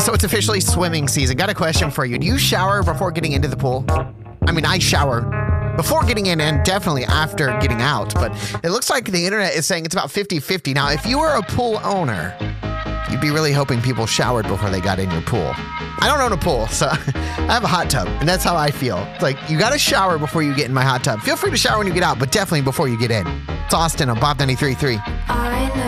So it's officially swimming season. Got a question for you. Do you shower before getting into the pool? I mean, I shower before getting in and definitely after getting out, but it looks like the internet is saying it's about 50-50. Now, if you were a pool owner, you'd be really hoping people showered before they got in your pool. I don't own a pool, so I have a hot tub, and that's how I feel. It's like, you got to shower before you get in my hot tub. Feel free to shower when you get out, but definitely before you get in. It's Austin on Bob 93.3.